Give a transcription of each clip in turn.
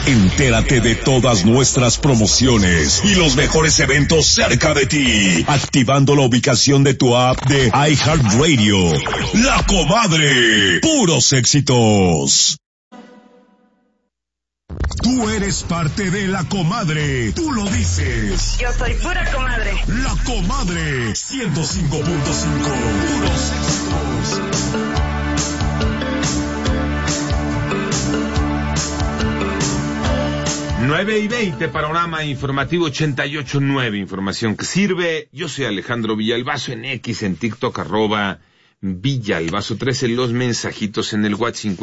Entérate de todas nuestras promociones y los mejores eventos cerca de ti, activando la ubicación de tu app de iHeartRadio. La Comadre, puros éxitos. Tú eres parte de La Comadre, tú lo dices. Yo soy pura comadre. La Comadre, 105.5, puros éxitos. 9:20, Panorama Informativo 88.9, información que sirve. Yo soy Alejandro Villalbazo, en X, en TikTok, @Villalbazo 13, los mensajitos en el WhatsApp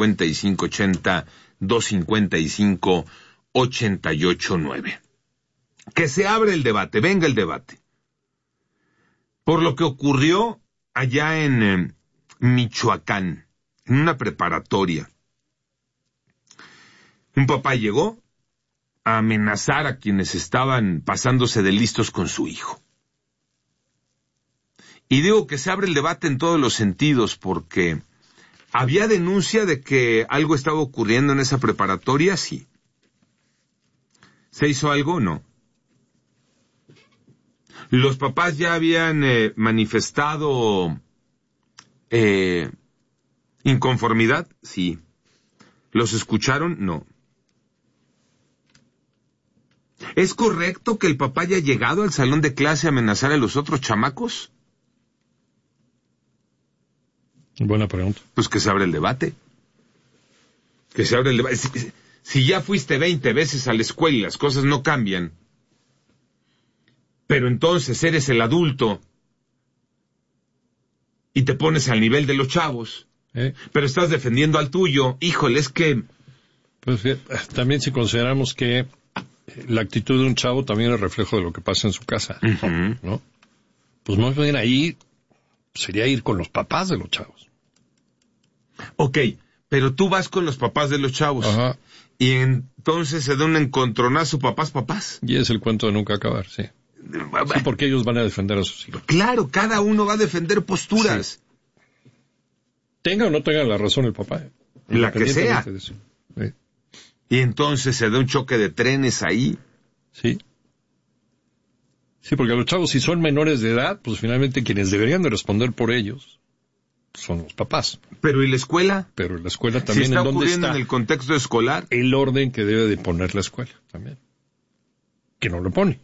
5580-255-889. Que se abre el debate, venga el debate. Por lo que ocurrió allá en Michoacán, en una preparatoria. Un papá llegó a amenazar a quienes estaban pasándose de listos con su hijo. Y digo que se abre el debate en todos los sentidos, porque había denuncia de que algo estaba ocurriendo en esa preparatoria, sí. ¿Se hizo algo? No. Los papás ya habían manifestado inconformidad, sí. ¿Los escucharon? No. ¿Es correcto que el papá haya llegado al salón de clase a amenazar a los otros chamacos? Buena pregunta. Pues que se abre el debate. Que se abre el debate. Si ya fuiste 20 veces a la escuela y las cosas no cambian, pero entonces eres el adulto y te pones al nivel de los chavos, pero estás defendiendo al tuyo, híjole, es que... Pues también si consideramos que la actitud de un chavo también es reflejo de lo que pasa en su casa, ¿no? Pues más bien ahí sería ir con los papás de los chavos. Ok, pero tú vas con los papás de los chavos. Ajá. Y entonces se da un encontronazo papás. Y es el cuento de nunca acabar, sí. Sí, porque ellos van a defender a sus hijos. Claro, cada uno va a defender posturas. Sí. Tenga o no tenga la razón el papá. La que sea. Sí. Y entonces se da un choque de trenes ahí. Sí. Sí, porque los chavos, si son menores de edad, pues finalmente quienes deberían de responder por ellos son los papás. Pero ¿y la escuela? Pero la escuela también, si está ¿en dónde ocurriendo está en el contexto escolar? El orden que debe de poner la escuela también. Que no lo pone.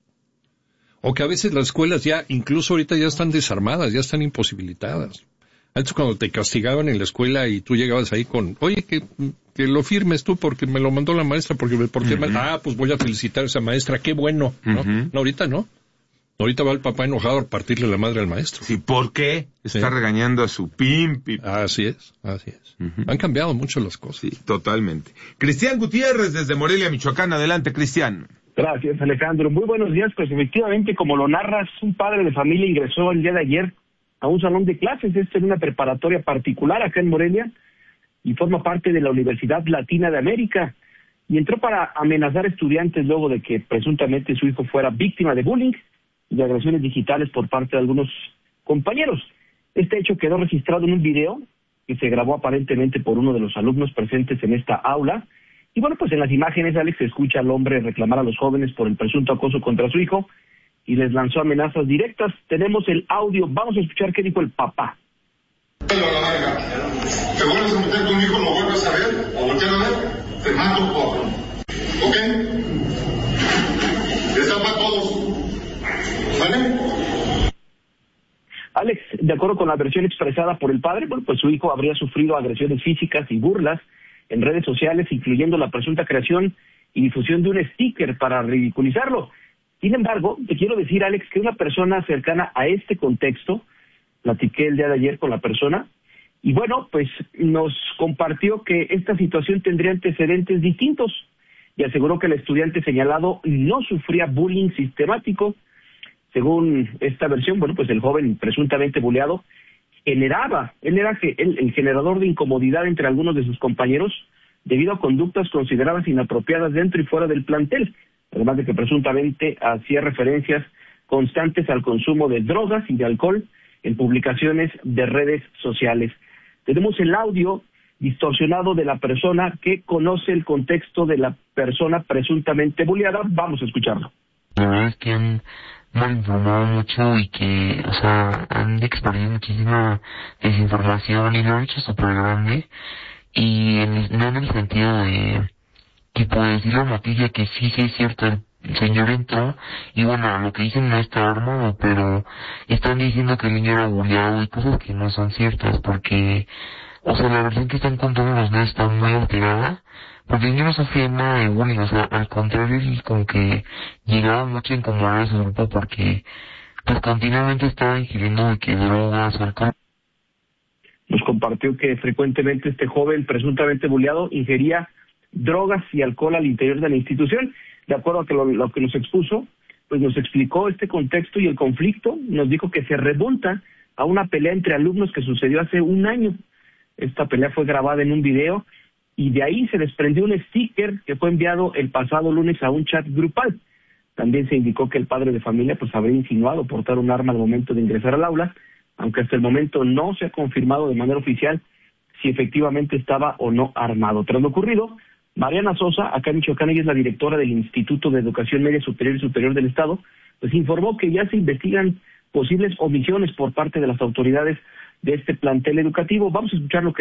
O que a veces las escuelas ya, incluso ahorita ya están desarmadas, ya están imposibilitadas. Antes cuando te castigaban en la escuela y tú llegabas ahí con, oye, que lo firmes tú porque me lo mandó la maestra, porque pues voy a felicitar a esa maestra, qué bueno, ¿no? No, ahorita no. Ahorita va el papá enojado a partirle la madre al maestro. Sí, ¿por qué? Está regañando a su pimpi. Así es. Han cambiado mucho las cosas. Sí, totalmente. Cristian Gutiérrez desde Morelia, Michoacán. Adelante, Cristian. Gracias, Alejandro. Muy buenos días. Pues efectivamente, como lo narras, un padre de familia ingresó el día de ayer a un salón de clases, en una preparatoria particular acá en Morelia, y forma parte de la Universidad Latina de América, y entró para amenazar a estudiantes luego de que presuntamente su hijo fuera víctima de bullying y de agresiones digitales por parte de algunos compañeros. Este hecho quedó registrado en un video que se grabó aparentemente por uno de los alumnos presentes en esta aula, y bueno, pues en las imágenes, Alex, se escucha al hombre reclamar a los jóvenes por el presunto acoso contra su hijo, y les lanzó amenazas directas. Tenemos el audio, vamos a escuchar qué dijo el papá. Te vuelves a meter con mi hijo, lo vuelves a ver, o voltear a ver, te mato por. ¿Ok? Está para todos. ¿Vale? Alex, de acuerdo con la versión expresada por el padre, bueno, pues su hijo habría sufrido agresiones físicas y burlas en redes sociales, incluyendo la presunta creación y difusión de un sticker para ridiculizarlo. Sin embargo, te quiero decir, Alex, que una persona cercana a este contexto, platiqué el día de ayer con la persona, y bueno, pues nos compartió que esta situación tendría antecedentes distintos, y aseguró que el estudiante señalado no sufría bullying sistemático. Según esta versión, bueno, pues el joven presuntamente bulleado él era el generador de incomodidad entre algunos de sus compañeros debido a conductas consideradas inapropiadas dentro y fuera del plantel, además de que presuntamente hacía referencias constantes al consumo de drogas y de alcohol en publicaciones de redes sociales. Tenemos el audio distorsionado de la persona que conoce el contexto de la persona presuntamente bulleada. Vamos a escucharlo. La verdad es que han malinformado mucho y que, o sea, han expandido muchísima desinformación y lo han hecho súper grande. Y no en el sentido de que puede decir la noticia que sí es cierto, el señor entró y bueno, lo que dicen no está armado, pero están diciendo que el niño era bulleado y cosas que no son ciertas, porque, o sea, la versión que están contando los medios está muy alterada, porque el niño no sufría nada de bullying, o sea, al contrario, él como que llegaba mucho a incomodar a su grupo porque pues continuamente estaba ingiriendo de que drogas, alcohol. Nos compartió que frecuentemente este joven presuntamente bulleado ingería drogas y alcohol al interior de la institución. De acuerdo a que lo que nos expuso, pues nos explicó este contexto y el conflicto, nos dijo que se remonta a una pelea entre alumnos que sucedió hace un año. Esta pelea fue grabada en un video y de ahí se desprendió un sticker que fue enviado el pasado lunes a un chat grupal. También se indicó que el padre de familia pues habría insinuado portar un arma al momento de ingresar al aula, aunque hasta el momento no se ha confirmado de manera oficial si efectivamente estaba o no armado. Tras lo ocurrido, Mariana Sosa, acá en Michoacán, ella es la directora del Instituto de Educación Media Superior y Superior del Estado, pues informó que ya se investigan posibles omisiones por parte de las autoridades de este plantel educativo. Vamos a escuchar lo que